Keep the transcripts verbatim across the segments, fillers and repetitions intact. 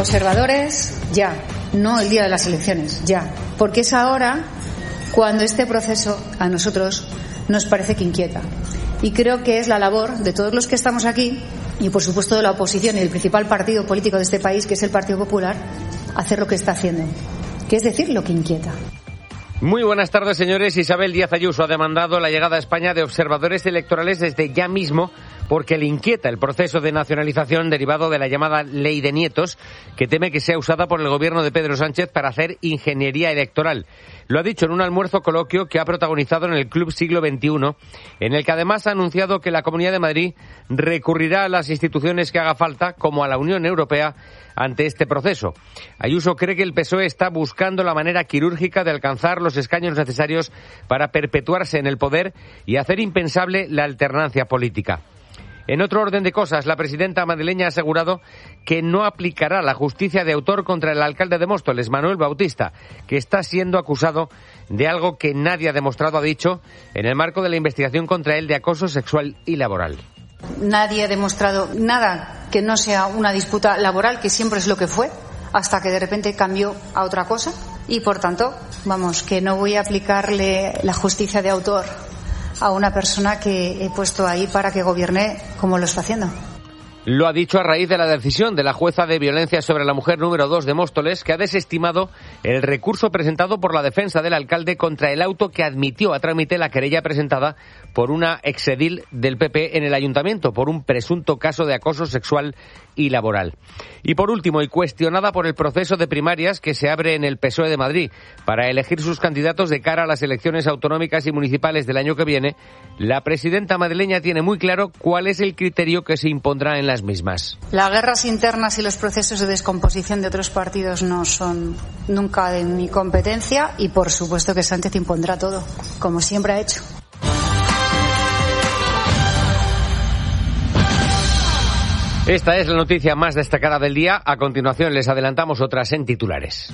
Observadores, ya. No el día de las elecciones, ya. Porque es ahora cuando este proceso a nosotros nos parece que inquieta. Y creo que es la labor de todos los que estamos aquí y, por supuesto, de la oposición y del principal partido político de este país, que es el Partido Popular, hacer lo que está haciendo, que es decir lo que inquieta. Muy buenas tardes, señores. Isabel Díaz Ayuso ha demandado la llegada a España de observadores electorales desde ya mismo porque le inquieta el proceso de nacionalización derivado de la llamada Ley de Nietos, que teme que sea usada por el gobierno de Pedro Sánchez para hacer ingeniería electoral. Lo ha dicho en un almuerzo coloquio que ha protagonizado en el Club Siglo veintiuno, en el que además ha anunciado que la Comunidad de Madrid recurrirá a las instituciones que haga falta, como a la Unión Europea, ante este proceso. Ayuso cree que el P S O E está buscando la manera quirúrgica de alcanzar los escaños necesarios para perpetuarse en el poder y hacer impensable la alternancia política. En otro orden de cosas, la presidenta madrileña ha asegurado que no aplicará la justicia de autor contra el alcalde de Móstoles, Manuel Bautista, que está siendo acusado de algo que nadie ha demostrado, ha dicho, en el marco de la investigación contra él de acoso sexual y laboral. Nadie ha demostrado nada que no sea una disputa laboral, que siempre es lo que fue, hasta que de repente cambió a otra cosa. Y, por tanto, vamos, que no voy a aplicarle la justicia de autor a una persona que he puesto ahí para que gobierne como lo está haciendo. Lo ha dicho a raíz de la decisión de la jueza de violencia sobre la mujer número dos de Móstoles, que ha desestimado el recurso presentado por la defensa del alcalde contra el auto que admitió a trámite la querella presentada por una exedil del P P en el ayuntamiento por un presunto caso de acoso sexual y laboral. Y por último, y cuestionada por el proceso de primarias que se abre en el P S O E de Madrid para elegir sus candidatos de cara a las elecciones autonómicas y municipales del año que viene, la presidenta madrileña tiene muy claro cuál es el criterio que se impondrá en las mismas. Las guerras internas y los procesos de descomposición de otros partidos no son nunca de mi competencia y, por supuesto, que Sánchez impondrá todo, como siempre ha hecho. Esta es la noticia más destacada del día. A continuación les adelantamos otras en titulares.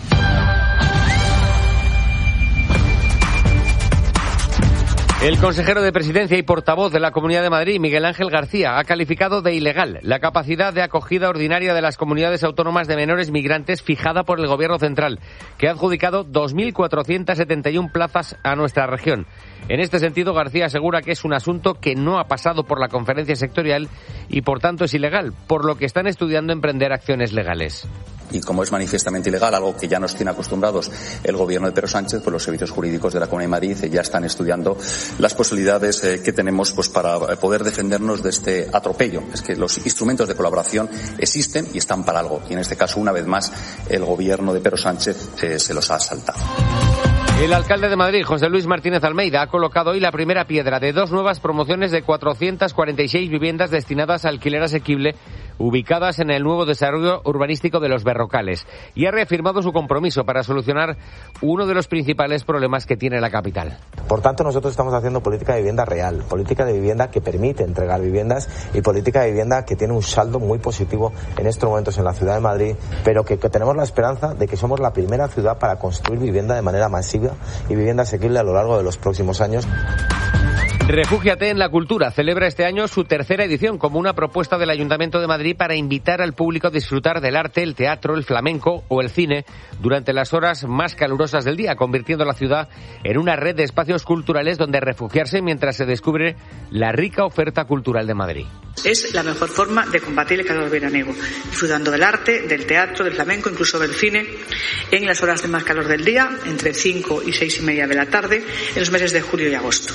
El consejero de Presidencia y portavoz de la Comunidad de Madrid, Miguel Ángel García, ha calificado de ilegal la capacidad de acogida ordinaria de las comunidades autónomas de menores migrantes fijada por el Gobierno central, que ha adjudicado dos mil cuatrocientas setenta y una plazas a nuestra región. En este sentido, García asegura que es un asunto que no ha pasado por la conferencia sectorial y, por tanto, es ilegal, por lo que están estudiando emprender acciones legales. Y como es manifiestamente ilegal, algo que ya nos tiene acostumbrados el gobierno de Pedro Sánchez, pues los servicios jurídicos de la Comunidad de Madrid ya están estudiando las posibilidades eh, que tenemos pues para poder defendernos de este atropello. Es que los instrumentos de colaboración existen y están para algo. Y en este caso, una vez más, el gobierno de Pedro Sánchez eh, se los ha saltado. El alcalde de Madrid, José Luis Martínez Almeida, ha colocado hoy la primera piedra de dos nuevas promociones de cuatrocientas cuarenta y seis viviendas destinadas a alquiler asequible ubicadas en el nuevo desarrollo urbanístico de Los Berrocales, y ha reafirmado su compromiso para solucionar uno de los principales problemas que tiene la capital. Por tanto, nosotros estamos haciendo política de vivienda real, política de vivienda que permite entregar viviendas y política de vivienda que tiene un saldo muy positivo en estos momentos en la ciudad de Madrid, pero que, que tenemos la esperanza de que somos la primera ciudad para construir vivienda de manera masiva y vivienda asequible a lo largo de los próximos años. Refúgiate en la Cultura celebra este año su tercera edición como una propuesta del Ayuntamiento de Madrid para invitar al público a disfrutar del arte, el teatro, el flamenco o el cine durante las horas más calurosas del día, convirtiendo la ciudad en una red de espacios culturales donde refugiarse mientras se descubre la rica oferta cultural de Madrid. Es la mejor forma de combatir el calor veraniego, disfrutando del arte, del teatro, del flamenco, incluso del cine, en las horas de más calor del día, entre cinco y seis y media de la tarde, en los meses de julio y agosto.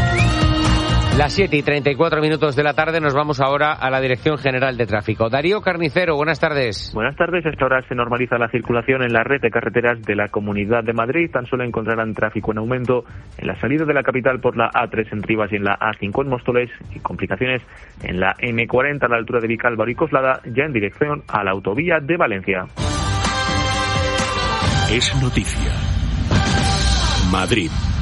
Las siete y treinta y cuatro minutos de la tarde nos vamos ahora a la Dirección General de Tráfico. Darío Carnicero, buenas tardes. Buenas tardes. A esta hora se normaliza la circulación en la red de carreteras de la Comunidad de Madrid. Tan solo encontrarán tráfico en aumento en la salida de la capital por la A tres en Rivas y en la A cinco en Móstoles, y complicaciones en la eme cuarenta a la altura de Vicálvaro y Coslada, ya en dirección a la autovía de Valencia. Es noticia. Madrid.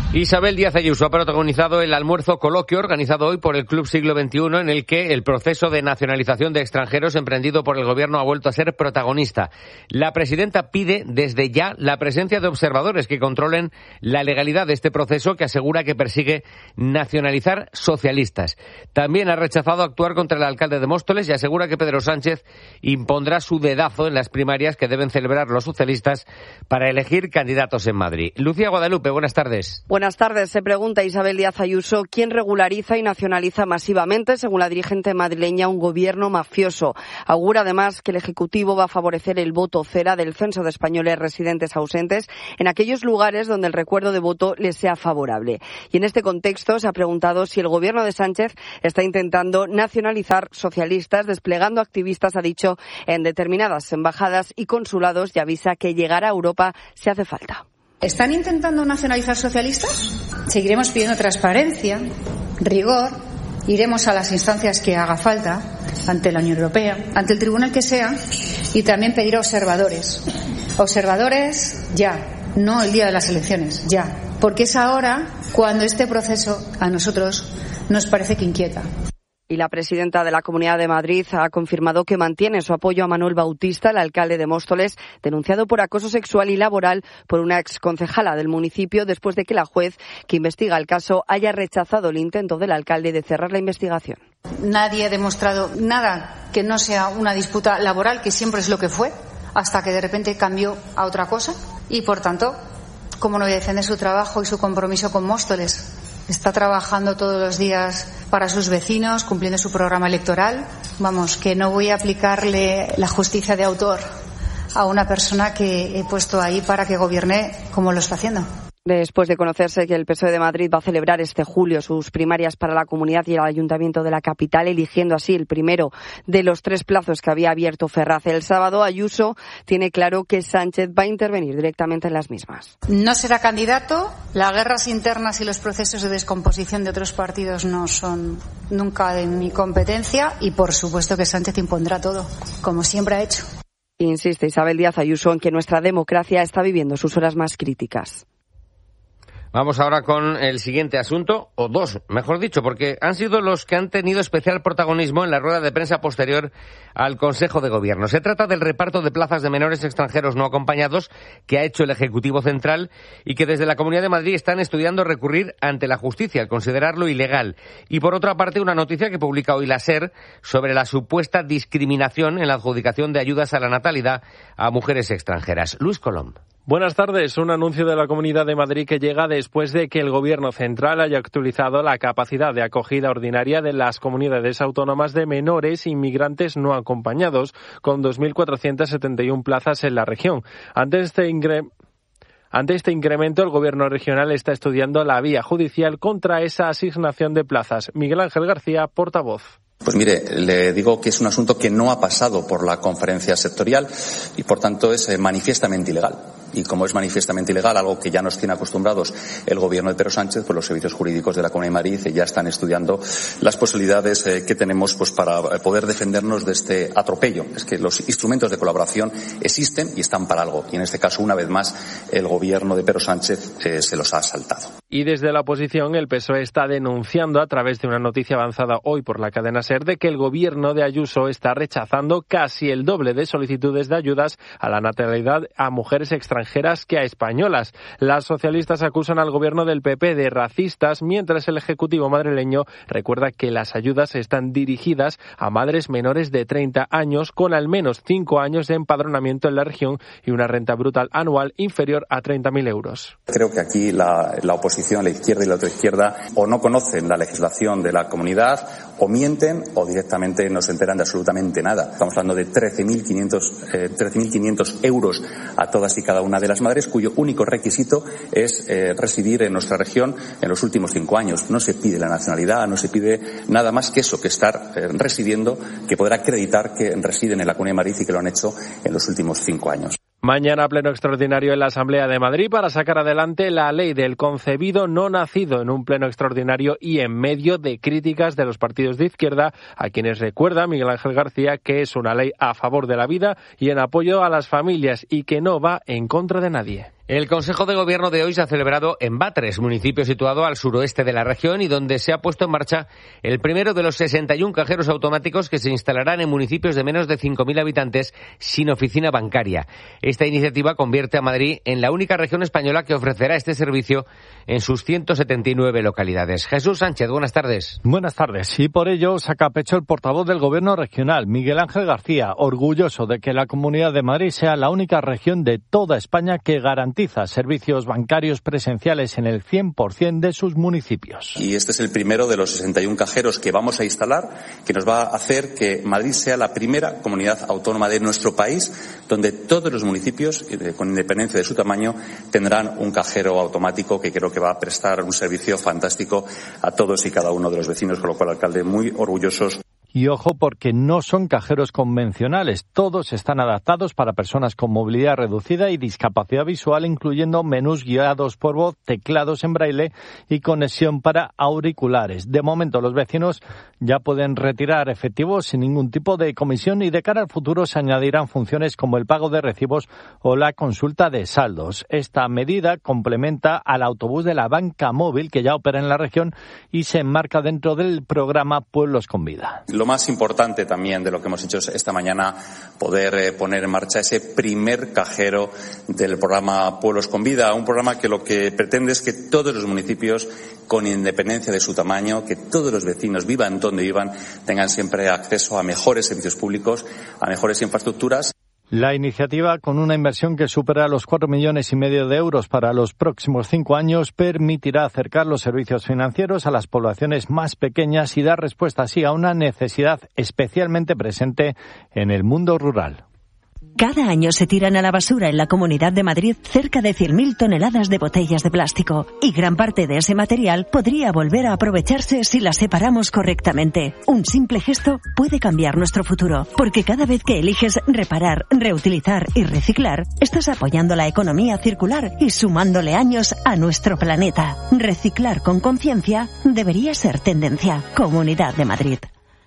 Isabel Díaz Ayuso ha protagonizado el almuerzo coloquio organizado hoy por el Club Siglo veintiuno, en el que el proceso de nacionalización de extranjeros emprendido por el Gobierno ha vuelto a ser protagonista. La presidenta pide desde ya la presencia de observadores que controlen la legalidad de este proceso, que asegura que persigue nacionalizar socialistas. También ha rechazado actuar contra el alcalde de Móstoles y asegura que Pedro Sánchez impondrá su dedazo en las primarias que deben celebrar los socialistas para elegir candidatos en Madrid. Lucía Guadalupe, buenas tardes. Buenas tardes. Se pregunta Isabel Díaz Ayuso quién regulariza y nacionaliza masivamente, según la dirigente madrileña, un gobierno mafioso. Augura además que el Ejecutivo va a favorecer el voto cera del censo de españoles residentes ausentes en aquellos lugares donde el recuerdo de voto les sea favorable. Y en este contexto se ha preguntado si el gobierno de Sánchez está intentando nacionalizar socialistas, desplegando activistas, ha dicho, en determinadas embajadas y consulados, y avisa que llegar a Europa si hace falta. ¿Están intentando nacionalizar socialistas? Seguiremos pidiendo transparencia, rigor, iremos a las instancias que haga falta, ante la Unión Europea, ante el tribunal que sea, y también pedir observadores. Observadores ya, no el día de las elecciones, ya. Porque es ahora cuando este proceso a nosotros nos parece que inquieta. Y la presidenta de la Comunidad de Madrid ha confirmado que mantiene su apoyo a Manuel Bautista, el alcalde de Móstoles, denunciado por acoso sexual y laboral por una exconcejala del municipio, después de que la juez que investiga el caso haya rechazado el intento del alcalde de cerrar la investigación. Nadie ha demostrado nada que no sea una disputa laboral, que siempre es lo que fue, hasta que de repente cambió a otra cosa. Y, por tanto, ¿cómo no voy a defender su trabajo y su compromiso con Móstoles? Está trabajando todos los días para sus vecinos, cumpliendo su programa electoral. Vamos, que no voy a aplicarle la justicia de autor a una persona que he puesto ahí para que gobierne como lo está haciendo. Después de conocerse que el P S O E de Madrid va a celebrar este julio sus primarias para la Comunidad y el Ayuntamiento de la capital, eligiendo así el primero de los tres plazos que había abierto Ferraz el sábado, Ayuso tiene claro que Sánchez va a intervenir directamente en las mismas. No será candidato. Las guerras internas y los procesos de descomposición de otros partidos no son nunca de mi competencia, y por supuesto que Sánchez impondrá todo, como siempre ha hecho. Insiste Isabel Díaz Ayuso en que nuestra democracia está viviendo sus horas más críticas. Vamos ahora con el siguiente asunto, o dos, mejor dicho, porque han sido los que han tenido especial protagonismo en la rueda de prensa posterior al Consejo de Gobierno. Se trata del reparto de plazas de menores extranjeros no acompañados que ha hecho el Ejecutivo Central y que desde la Comunidad de Madrid están estudiando recurrir ante la justicia al considerarlo ilegal. Y por otra parte, una noticia que publica hoy la SER sobre la supuesta discriminación en la adjudicación de ayudas a la natalidad a mujeres extranjeras. Luis Colom. Buenas tardes. Un anuncio de la Comunidad de Madrid que llega después de que el Gobierno central haya actualizado la capacidad de acogida ordinaria de las comunidades autónomas de menores inmigrantes no acompañados, con dos mil cuatrocientas setenta y una plazas en la región. Ante este ingreso Ante este incremento, el Gobierno regional está estudiando la vía judicial contra esa asignación de plazas. Miguel Ángel García, portavoz. Pues mire, le digo que es un asunto que no ha pasado por la conferencia sectorial y, por tanto, es manifiestamente ilegal. Y como es manifiestamente ilegal, algo que ya nos tiene acostumbrados el Gobierno de Pedro Sánchez, pues los servicios jurídicos de la Comunidad de Madrid ya están estudiando las posibilidades eh, que tenemos pues para poder defendernos de este atropello. Es que los instrumentos de colaboración existen y están para algo. Y en este caso, una vez más, el Gobierno de Pedro Sánchez eh, se los ha saltado. Y desde la oposición, el P S O E está denunciando a través de una noticia avanzada hoy por la cadena SER de que el Gobierno de Ayuso está rechazando casi el doble de solicitudes de ayudas a la natalidad a mujeres extranjeras que a españolas. Las socialistas acusan al Gobierno del P P de racistas, mientras el Ejecutivo madrileño recuerda que las ayudas están dirigidas a madres menores de treinta años con al menos cinco años de empadronamiento en la región y una renta brutal anual inferior a treinta mil euros. Creo que aquí la, la oposición, la izquierda y la otra izquierda, o no conocen la legislación de la comunidad, o mienten, o directamente no se enteran de absolutamente nada. Estamos hablando de trece mil quinientos euros a todas y cada una de las madres, cuyo único requisito es eh, residir en nuestra región en los últimos cinco años. No se pide la nacionalidad, no se pide nada más que eso, que estar eh, residiendo, que poder acreditar que residen en la Comunidad de Madrid y que lo han hecho en los últimos cinco años. Mañana pleno extraordinario en la Asamblea de Madrid para sacar adelante la ley del concebido no nacido, en un pleno extraordinario y en medio de críticas de los partidos de izquierda, a quienes recuerda Miguel Ángel García que es una ley a favor de la vida y en apoyo a las familias y que no va en contra de nadie. El Consejo de Gobierno de hoy se ha celebrado en Batres, municipio situado al suroeste de la región y donde se ha puesto en marcha el primero de los sesenta y uno cajeros automáticos que se instalarán en municipios de menos de cinco mil habitantes sin oficina bancaria. Esta iniciativa convierte a Madrid en la única región española que ofrecerá este servicio en sus ciento setenta y nueve localidades. Jesús Sánchez, buenas tardes. Buenas tardes. Y por ello saca pecho el portavoz del Gobierno regional, Miguel Ángel García, orgulloso de que la Comunidad de Madrid sea la única región de toda España que garantiza servicios bancarios presenciales en el cien por ciento de sus municipios. Y este es el primero de los sesenta y uno cajeros que vamos a instalar, que nos va a hacer que Madrid sea la primera comunidad autónoma de nuestro país donde todos los municipios, con independencia de su tamaño, tendrán un cajero automático que creo que va a prestar un servicio fantástico a todos y cada uno de los vecinos, con lo cual, alcalde, muy orgullosos. Y ojo, porque no son cajeros convencionales. Todos están adaptados para personas con movilidad reducida y discapacidad visual, incluyendo menús guiados por voz, teclados en braille y conexión para auriculares. De momento, los vecinos ya pueden retirar efectivo sin ningún tipo de comisión y de cara al futuro se añadirán funciones como el pago de recibos o la consulta de saldos. Esta medida complementa al autobús de la banca móvil que ya opera en la región y se enmarca dentro del programa Pueblos con Vida. Lo más importante también de lo que hemos hecho esta mañana, poder eh, poner en marcha ese primer cajero del programa Pueblos con Vida, un programa que lo que pretende es que todos los municipios, con independencia de su tamaño, que todos los vecinos, vivan donde vivan, tengan siempre acceso a mejores servicios públicos, a mejores infraestructuras. La iniciativa, con una inversión que supera los cuatro millones y medio de euros para los próximos cinco años, permitirá acercar los servicios financieros a las poblaciones más pequeñas y dar respuesta así a una necesidad especialmente presente en el mundo rural. Cada año se tiran a la basura en la Comunidad de Madrid cerca de cien mil toneladas de botellas de plástico y gran parte de ese material podría volver a aprovecharse si las separamos correctamente. Un simple gesto puede cambiar nuestro futuro, porque cada vez que eliges reparar, reutilizar y reciclar, estás apoyando la economía circular y sumándole años a nuestro planeta. Reciclar con conciencia debería ser tendencia. Comunidad de Madrid.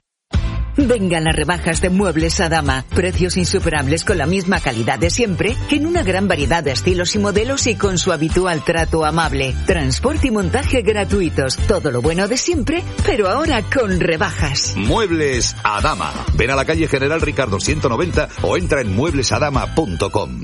Vengan las rebajas de Muebles Adama. Precios insuperables con la misma calidad de siempre, en una gran variedad de estilos y modelos y con su habitual trato amable. Transporte y montaje gratuitos. Todo lo bueno de siempre, pero ahora con rebajas. Muebles Adama. Ven a la calle General Ricardo ciento noventa o entra en muebles adama punto com.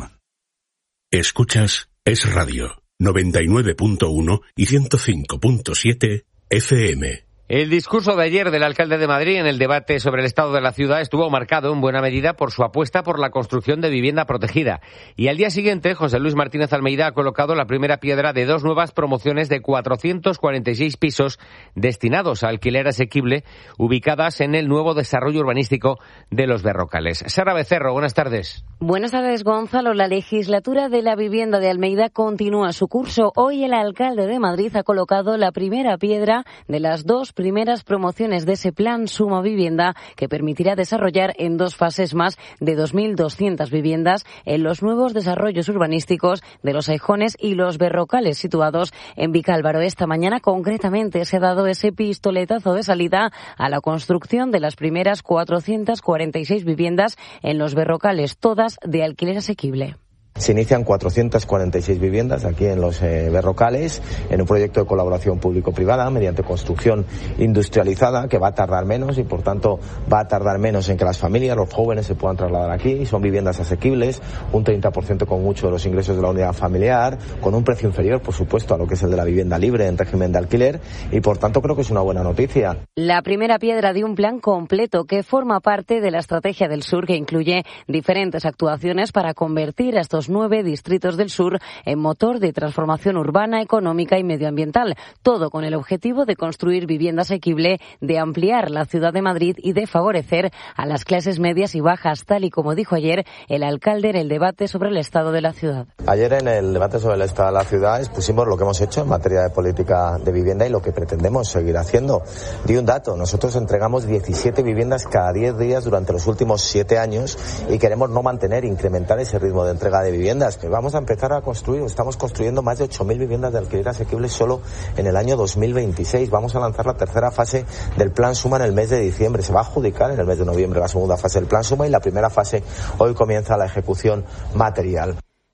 Escuchas Es Radio, noventa y nueve punto uno y ciento cinco punto siete F M. El discurso de ayer del alcalde de Madrid en el debate sobre el estado de la ciudad estuvo marcado en buena medida por su apuesta por la construcción de vivienda protegida. Y al día siguiente, José Luis Martínez Almeida ha colocado la primera piedra de dos nuevas promociones de cuatrocientos cuarenta y seis pisos destinados a alquiler asequible, ubicadas en el nuevo desarrollo urbanístico de Los Berrocales. Sara Becerro, buenas tardes. Buenas tardes, Gonzalo. La legislatura de la vivienda de Almeida continúa su curso. Hoy el alcalde de Madrid ha colocado la primera piedra de las dos primeras promociones de ese plan Suma Vivienda, que permitirá desarrollar en dos fases más de dos mil doscientas viviendas en los nuevos desarrollos urbanísticos de Los Aijones y Los Berrocales, situados en Vicálvaro. Esta mañana, concretamente, se ha dado ese pistoletazo de salida a la construcción de las primeras cuatrocientas cuarenta y seis viviendas en Los Berrocales, todas de alquiler asequible. Se inician cuatrocientas cuarenta y seis viviendas aquí en Los eh, Berrocales, en un proyecto de colaboración público-privada mediante construcción industrializada que va a tardar menos y por tanto va a tardar menos en que las familias, los jóvenes se puedan trasladar aquí. Son viviendas asequibles, un treinta por ciento con mucho de los ingresos de la unidad familiar, con un precio inferior, por supuesto, a lo que es el de la vivienda libre en régimen de alquiler y por tanto creo que es una buena noticia. La primera piedra de un plan completo que forma parte de la Estrategia del Sur, que incluye diferentes actuaciones para convertir a estos nueve distritos del sur en motor de transformación urbana, económica y medioambiental. Todo con el objetivo de construir vivienda asequible, de ampliar la ciudad de Madrid y de favorecer a las clases medias y bajas, tal y como dijo ayer el alcalde en el debate sobre el estado de la ciudad. Ayer en el debate sobre el estado de la ciudad expusimos lo que hemos hecho en materia de política de vivienda y lo que pretendemos seguir haciendo. Di un dato, nosotros entregamos diecisiete viviendas cada diez días durante los últimos siete años y queremos no mantener, incrementar ese ritmo de entrega de viviendas. Vamos a empezar a construir, estamos construyendo más de ocho mil viviendas de alquiler asequible solo en el año dos mil veintiséis. Vamos a lanzar la tercera fase del Plan Suma en el mes de diciembre. Se va a adjudicar en el mes de noviembre la segunda fase del Plan Suma y la primera fase hoy comienza la ejecución material.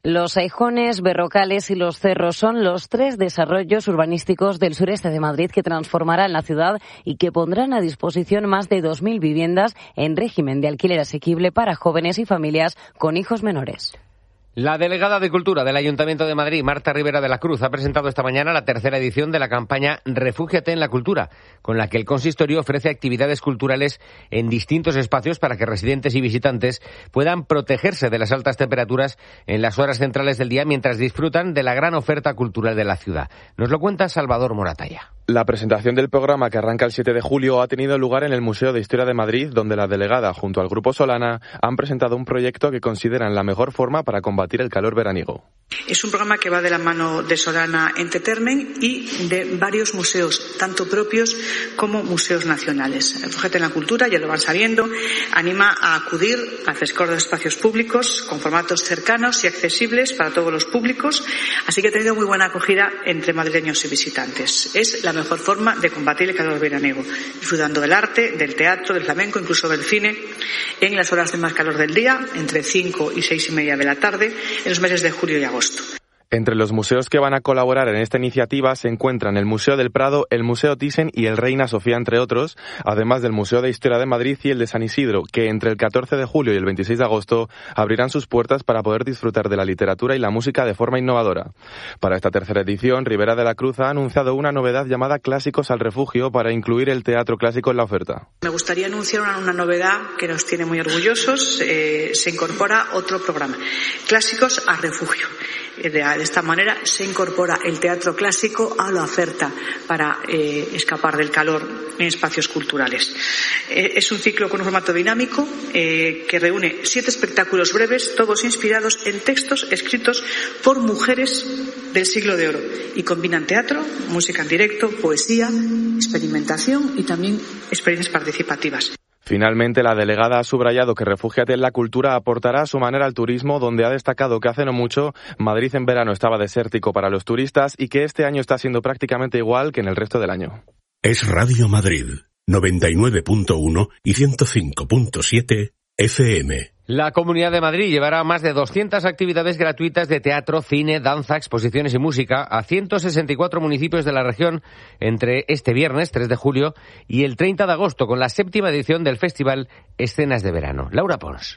Los Aijones, Berrocales y Los Cerros son los tres desarrollos urbanísticos del sureste de Madrid que transformarán la ciudad y que pondrán a disposición más de dos mil viviendas en régimen de alquiler asequible para jóvenes y familias con hijos menores. La delegada de Cultura del Ayuntamiento de Madrid, Marta Rivera de la Cruz, ha presentado esta mañana la tercera edición de la campaña Refúgiate en la Cultura, con la que el consistorio ofrece actividades culturales en distintos espacios para que residentes y visitantes puedan protegerse de las altas temperaturas en las horas centrales del día mientras disfrutan de la gran oferta cultural de la ciudad. Nos lo cuenta Salvador Moratalla. La presentación del programa, que arranca el siete de julio, ha tenido lugar en el Museo de Historia de Madrid, donde la delegada, junto al Grupo Solana, han presentado un proyecto que consideran la mejor forma para combatir el calor veraniego. Es un programa que va de la mano de Solana Entertainment y de varios museos, tanto propios como museos nacionales. Refúgiate en la Cultura, ya lo van sabiendo, anima a acudir al frescor de espacios públicos con formatos cercanos y accesibles para todos los públicos, así que ha tenido muy buena acogida entre madrileños y visitantes. Es la mejor forma de combatir el calor veraniego, disfrutando del arte, del teatro, del flamenco, incluso del cine, en las horas de más calor del día, entre cinco y seis y media de la tarde, en los meses de julio y agosto. Entre los museos que van a colaborar en esta iniciativa se encuentran el Museo del Prado, el Museo Thyssen y el Reina Sofía, entre otros, además del Museo de Historia de Madrid y el de San Isidro, que entre el catorce de julio y el veintiséis de agosto abrirán sus puertas para poder disfrutar de la literatura y la música de forma innovadora. Para esta tercera edición, Rivera de la Cruz ha anunciado una novedad llamada Clásicos al Refugio para incluir el teatro clásico en la oferta. Me gustaría anunciar una, una novedad que nos tiene muy orgullosos. Eh, se incorpora otro programa, Clásicos al Refugio. De esta manera se incorpora el teatro clásico a la oferta para eh, escapar del calor en espacios culturales. Eh, es un ciclo con un formato dinámico eh, que reúne siete espectáculos breves, todos inspirados en textos escritos por mujeres del siglo de oro y combinan teatro, música en directo, poesía, experimentación y también experiencias participativas. Finalmente, la delegada ha subrayado que Refúgiate en la Cultura aportará a su manera al turismo, donde ha destacado que hace no mucho Madrid en verano estaba desértico para los turistas y que este año está siendo prácticamente igual que en el resto del año. Es Radio Madrid, noventa y nueve punto uno y ciento cinco punto siete F M. La Comunidad de Madrid llevará más de doscientas actividades gratuitas de teatro, cine, danza, exposiciones y música a ciento sesenta y cuatro municipios de la región entre este viernes, tres de julio, y el treinta de agosto, con la séptima edición del festival Escenas de Verano. Laura Pons.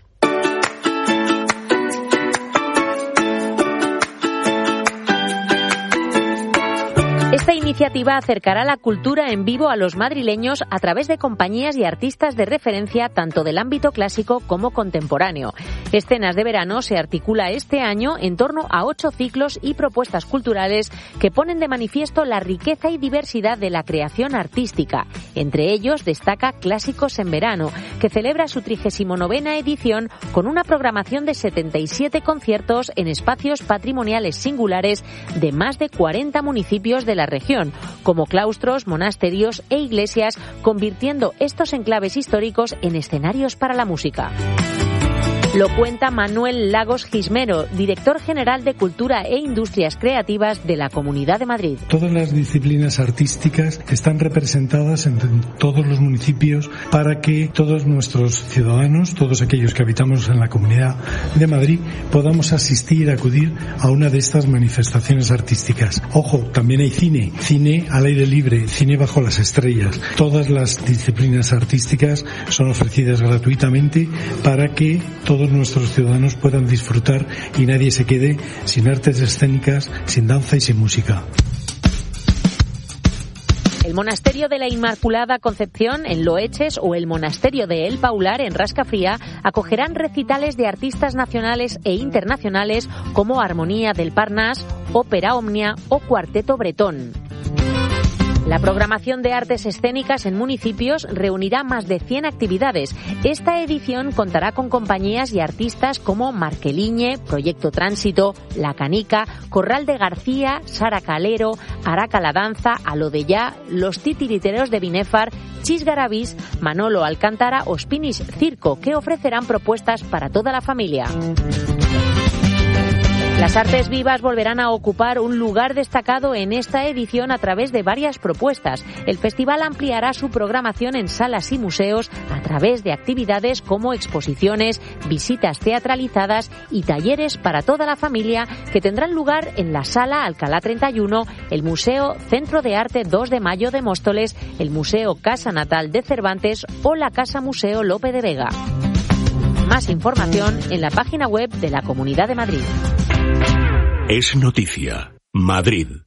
Esta iniciativa acercará la cultura en vivo a los madrileños a través de compañías y artistas de referencia tanto del ámbito clásico como contemporáneo. Escenas de Verano se articula este año en torno a ocho ciclos y propuestas culturales que ponen de manifiesto la riqueza y diversidad de la creación artística. Entre ellos destaca Clásicos en Verano, que celebra su trigésima novena edición con una programación de setenta y siete conciertos en espacios patrimoniales singulares de más de cuarenta municipios de la región, como claustros, monasterios e iglesias, convirtiendo estos enclaves históricos en escenarios para la música. Lo cuenta Manuel Lagos Gismero, director general de Cultura e Industrias Creativas de la Comunidad de Madrid. Todas las disciplinas artísticas están representadas en todos los municipios para que todos nuestros ciudadanos, todos aquellos que habitamos en la Comunidad de Madrid, podamos asistir, acudir a una de estas manifestaciones artísticas. Ojo, también hay cine, cine al aire libre, cine bajo las estrellas. Todas las disciplinas artísticas son ofrecidas gratuitamente para que todos nuestros ciudadanos puedan disfrutar y nadie se quede sin artes escénicas, sin danza y sin música. El Monasterio de la Inmaculada Concepción en Loeches o el Monasterio de El Paular en Rascafría acogerán recitales de artistas nacionales e internacionales como Armonía del Parnás, Ópera Omnia o Cuarteto Bretón. La programación de artes escénicas en municipios reunirá más de cien actividades. Esta edición contará con compañías y artistas como Marqueliñe, Proyecto Tránsito, La Canica, Corral de García, Sara Calero, Araca la Danza, Alo de Ya, Los Titiriteros de Binefar, Chis Garabís, Manolo Alcántara o Spinish Circo, que ofrecerán propuestas para toda la familia. Las artes vivas volverán a ocupar un lugar destacado en esta edición a través de varias propuestas. El festival ampliará su programación en salas y museos a través de actividades como exposiciones, visitas teatralizadas y talleres para toda la familia que tendrán lugar en la Sala Alcalá treinta y uno, el Museo Centro de Arte dos de Mayo de Móstoles, el Museo Casa Natal de Cervantes o la Casa Museo Lope de Vega. Más información en la página web de la Comunidad de Madrid. Es noticia. Madrid.